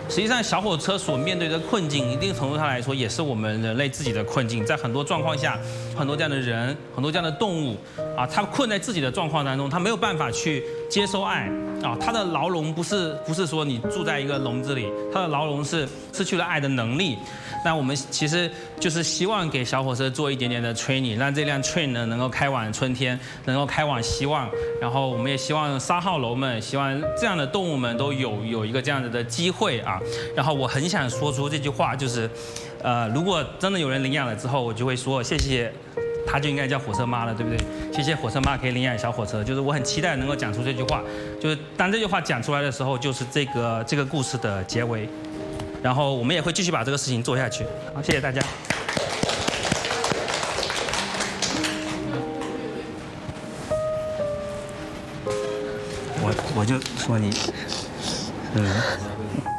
实际上小火车所面对的困境，一定程度上来说，也是我们人类自己的困境。在很多状况下，很多这样的人，很多这样的动物，啊，他困在自己的状况当中，他没有办法去接收爱，啊，他的牢笼不是说你住在一个笼子里，他的牢笼是失去了爱的能力。那我们其实就是希望给小火车做一点点的 training， 让这辆 train 呢能够开往春天，能够开往希望。然后我们也希望沙号楼们，希望这样的动物们都有一个这样子的机会啊。然后我很想说出这句话，就是，如果真的有人领养了之后，我就会说谢谢。他就应该叫火车妈了，对不对？谢谢火车妈可以领养小火车，就是我很期待能够讲出这句话，就是当这句话讲出来的时候，就是这个故事的结尾，然后我们也会继续把这个事情做下去。好，谢谢大家。我就说你，